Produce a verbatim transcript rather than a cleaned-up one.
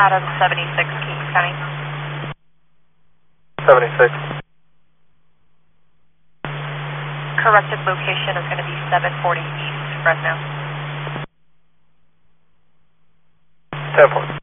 Adam seventy-six, Kings County. seventy-six. Corrected location is going to be seven forty East Fresno. ten four.